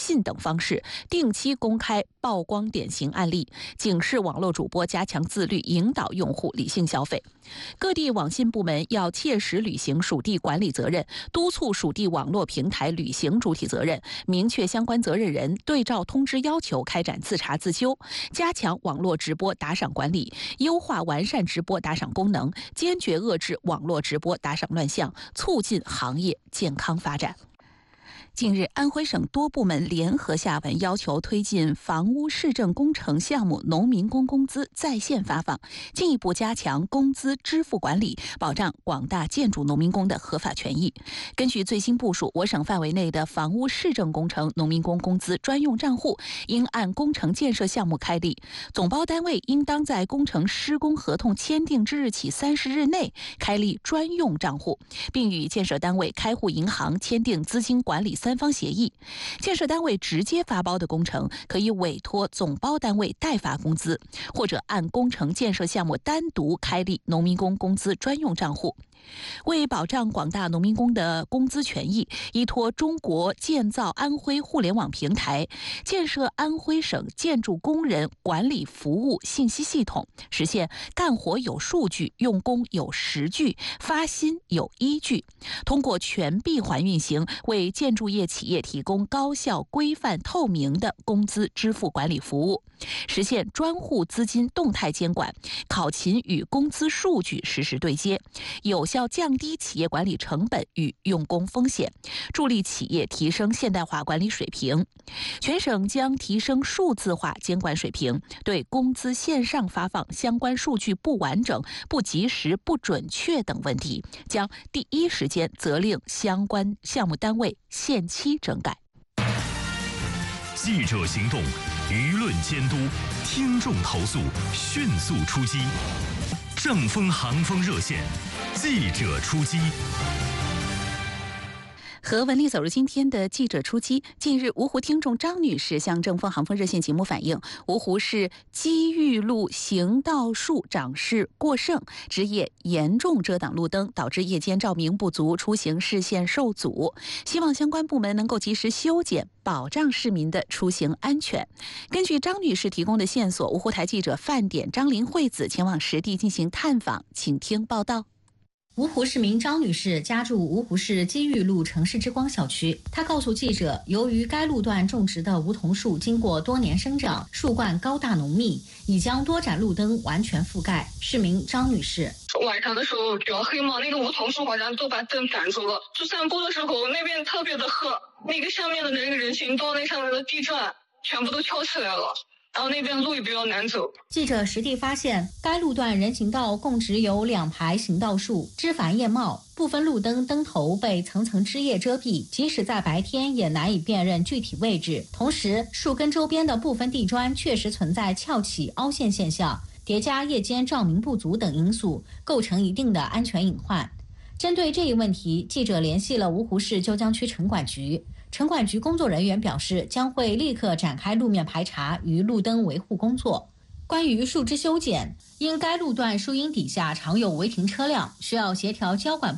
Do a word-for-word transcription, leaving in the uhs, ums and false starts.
信等方式，定期公开曝光典型案例，警示网络主播加强自律，引导用户理性消费。各地网信部门要切实履行属地管理责任，督促属地网络平台履行主体责任，明确相关责任人，对照通知要求开展自查自纠，加强网络直播打赏管理，优化完善直播打赏功能，坚决遏制网络直播打赏乱象，促进行业健康发展。近日，安徽省多部门联合下文要求推进房屋市政工程项目农民工工资在线发放，进一步加强工资支付管理，保障广大建筑农民工的合法权益。根据最新部署，我省范围内的房屋市政工程农民工工资专用账户应按工程建设项目开立，总包单位应当在工程施工合同签订之日起三十日内开立专用账户，并与建设单位、开户银行签订资金管理三方协议。建设单位直接发包的工程，可以委托总包单位代发工资，或者按工程建设项目单独开立农民工工资专用账户。为保障广大农民工的工资权益，依托中国建造安徽互联网平台，建设安徽省建筑工人管理服务信息系统，实现干活有数据、用工有实据、发薪有依据，通过全闭环运行，为建筑业企业提供高效、规范、透明的工资支付管理服务，实现专户资金动态监管，考勤与工资数据实时对接，有效降低企业管理成本与用工风险，助力企业提升现代化管理水平。全省将提升数字化监管水平，对工资线上发放相关数据不完整、不及时、不准确等问题，将第一时间责令相关项目单位限期整改。 记者行动，舆论监督，听众投诉，迅速出击。正风航风热线，记者出击。 和文丽走入今天的记者出击。近日，芜湖听众张女士向正风航风热线节目反映，芜湖市机遇路行道树长势过剩，枝叶严重遮挡路灯，导致夜间照明不足，出行视线受阻。希望相关部门能够及时修剪，保障市民的出行安全。根据张女士提供的线索，芜湖台记者范点、张林惠子前往实地进行探访，请听报道。 芜湖市民张女士家住芜湖市机遇路城市之光小区，她告诉记者，由于该路段种植的梧桐树经过多年生长，树冠高大浓密，已将多盏路灯完全覆盖。市民张女士： 晚上的时候比较黑嘛，那个梧桐树好像都把灯挡住了。就散步的时候，那边特别的黑，那个下面的那个人行道那上面的地砖全部都翘起来了。然后那边路也比较难走。 记者实地发现，该路段人行道共只有两排行道树，枝繁叶茂，部分路灯灯头被层层枝叶遮蔽，即使在白天也难以辨认具体位置。同时，树根周边的部分地砖确实存在翘起、凹陷现象，叠加夜间照明不足等因素，构成一定的安全隐患。针对这一问题，记者联系了芜湖市鸠江区城管局。城管局工作人员表示，将会立刻展开路面排查与路灯维护工作。关于树枝修剪，因该路段树荫底下常有违停车辆，需要协调交管